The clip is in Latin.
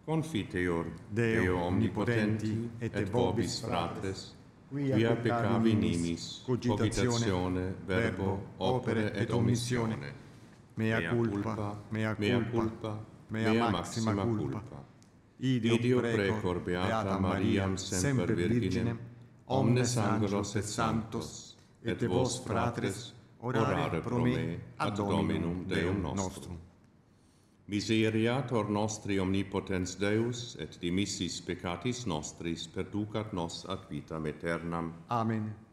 Confiteor Deo omnipotenti et vobis fratres, quia peccavi nimis, cogitazione, verbo, opere et omissione. Mea culpa, mea maxima culpa. Ideo precor beata Mariam semper virginem, omnes angelos et sanctos, et vos fratres, orare pro me ad Dominum Deum nostrum. Miseriator nostri omnipotens Deus, et dimissis peccatis nostris perducat nos ad vitam aeternam. Amen.